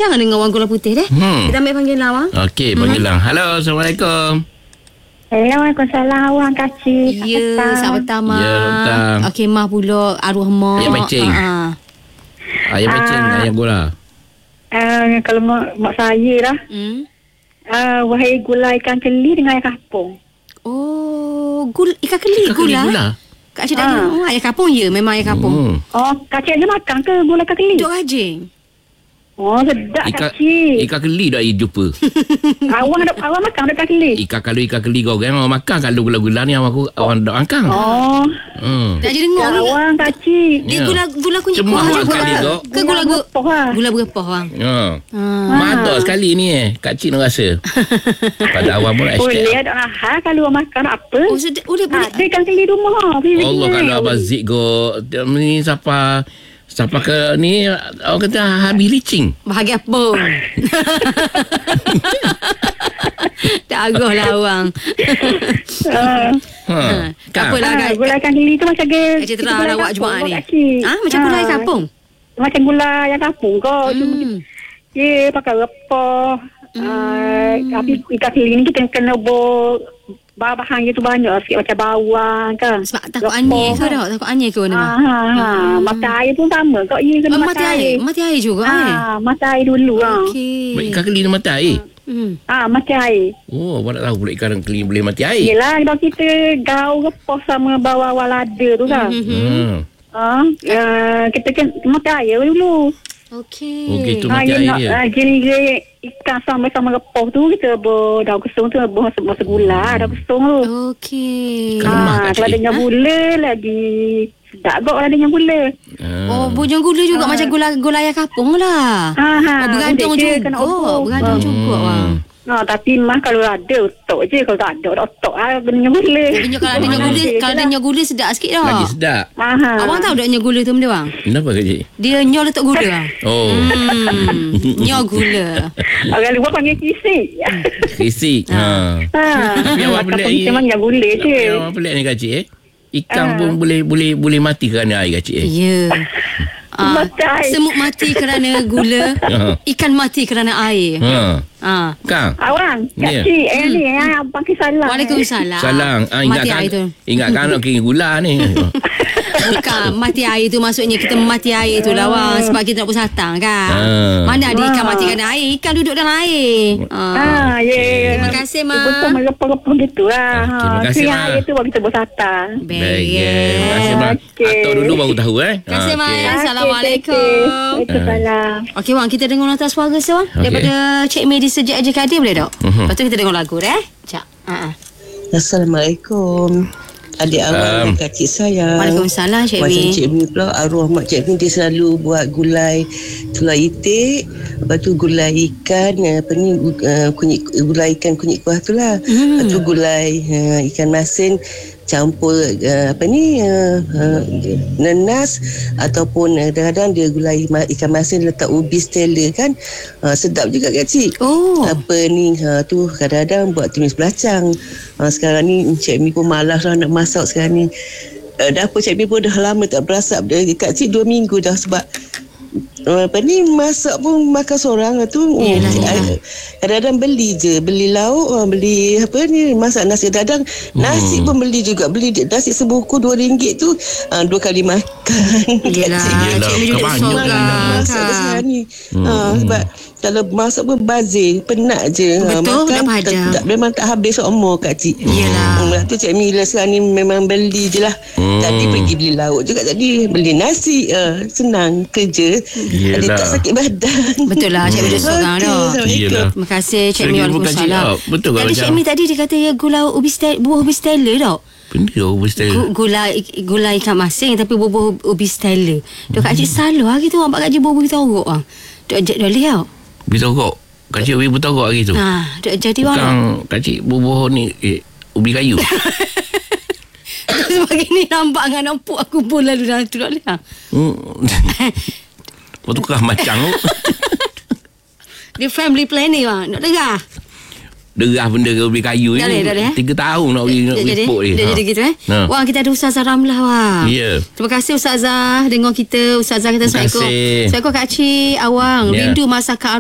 bincang dengan Wang Gula Putih deh. Kita ambil panggilan Wang. Okey, panggilan. Halo, Assalamualaikum. Waalaikumsalam Wang Kacik. Ya, selamat petang Mak. Ya, petang. Okey, Mak pula arwah Mak. Ayam macing. Ayam macing, ayam gula. Kalau mak saya lah, wahai gulai ikan keli dengan ayam kapung. Oh, ikan keli gula. Kak Cik dah ayam kapung ya, memang ayam kapung. Oh, Kacik dia makan ke gulai ikan keli? Duk rajin. Oh, sedap Kacik. Ikan keli dah jumpa. Awang makan ikan keli? Kalau ikan keli kau orang makan. Kalau gula-gula ni orang dak makan. Oh. Dah jadi dengar ni. Awang Kacik. Dia gula kunyit Cuma kuah awak kali kau. ke gula berepah Wang. Mantap sekali ni Kak Cik nak rasa. Pada awam pun boleh ada hal kalau makan apa. Oh, boleh. Ada ikan keli rumah. Allah, kalau Abang Zik go ni siapa ke ni orang kata habis licing. Bahagia apa? Tak agak lah Wang. Tak apalah Kak. Gulai ikan keli tu macam Cik terang awak Jumaat ni. Macam gulai kampung? Macam gulai yang kampung kau. Dia pakai repah. Tapi ikan keli ni kita kena bahan dia tu banyak sikit macam bawang kan. Sebab takut aneh ke tak? Takut aneh ke mana? Mata air pun sama. Kau ia kena mata air. Mati air juga mata air dulu. Okey. Ikan keli ni mata air. Mati air. Oh, awak tak tahu pula ikan keli boleh mati air. Yelah, kalau kita gaul repah sama bawang lada tu kan. Kita kan mata air dulu. Okey. Okey, tu mati air dia. Jenis ikan sama repah tu kita daun kesung tu masa gula daun kesung tu. Okey. Kalau adanya gula lagi sedap kok adanya gula. Oh, bujang gula juga macam gula ayam kapung lah. Bergantung juga Wang. Tapi mah kalau ada otok je. Kalau tak ada otok adanya gula. Kalau adanya gula sedap sikit dah. Lagi sedap. Abang tahu adanya gula tu benda Wang? Kenapa Kak Cik? Dia nyol letak gula. Oh. Nyol gula. Orang luar panggil kisik. Kisik. Tapi awak pelik ni. Memang yang gula je. Awak pelik ni Kak Cik Ikan pun boleh mati kerana air Kak Cik Ya. Semut mati kerana gula. Ikan mati kerana air. Kang. Awang, Kak Cik ni abang salam. Waalaikumsalam. Salam. Ingatkan nak kira gula ni. Bukan mati air tu maksudnya kita mati air tu lah Wang. Sebab kita nak bersatang kan. Mana ada ikan mati kerana air. Ikan duduk dalam air. Terima kasih Mak. Betul merepah-repah gitu lah. Terima kasih Mak. Air tu baru kita bersatang. Baik. Terima kasih Mak. Atau dulu baru tahu Terima kasih Mak. Assalamualaikum. Waalaikumsalam. Okey Wang, kita dengar nota suara Wang. Daripada Cik Mei di Sejak Kadir boleh tak? Lepas tu kita dengar lagu Sekejap. Assalamualaikum. Adik awak dan kak cik saya. Waalaikumsalam Cik Mi. Macam Cik Mi pula, arwah mak Cik Mi dia selalu buat gulai telur itik, lepas tu gulai ikan gulai ikan kunyit kuah tu lah. Lepas tu gulai ikan masin campur nenas ataupun kadang-kadang dia gulai ikan masin letak ubi stella kan. Sedap juga Kak Cik. Tu kadang-kadang buat tumis belacang. Sekarang ni Cik Mi pun malas lah nak masak sekarang ni. Dapur Cik Mi pun dah lama tak berasap dah. Kak Cik 2 minggu dah sebab masak pun makan seorang lah tu. Kadang-kadang beli lauk, beli masak nasi. Kadang nasi pun beli juga. Beli nasi sebuku RM2 tu 2 kali makan. Yelah, Cik Mi juga masak sekarang ni. Sebab kalau masak pun bazir, penat je. Betul, makan memang tak habis seumur Kak Cik. Yelah. Tu Cik Mi sekarang ni memang beli je lah. Tadi pergi beli lauk juga tadi. Beli nasi. Senang kerja. Jadi tak sakit badan. Betul lah Cik Mi duduk seorang dah. Terima kasih Cik Mi. Waalaikumsalam. Betul tadi Cik Mi tadi dia kata gula buah ubi stella tak? Benda ubi stella. Gula ikan masin tapi buah ubi stella. Dok Kak Cik salah gitu abang Kak Cik buah ubi torok ah. Dok lihat. Ubi torok. Kak Cik ubi torok hari tu. Dok jadi bang. Bukan Kak Cik buah ni ubi kayu. Sebab ni nampak dengan nampak aku pun lalu dalam tu dok lihat. Tukar macam dia family planning bang. Nak dengar? Derah benda ke ubi kayu ni. 3 tahun nak report dia. Dah jadi gitu Wah, kita ada Ustazah Ramlah wah. Ya. Terima kasih Ustazah dengar kita. Ustazah kita Assalamualaikum. Assalamualaikum Kak Cik Awang. Rindu masakan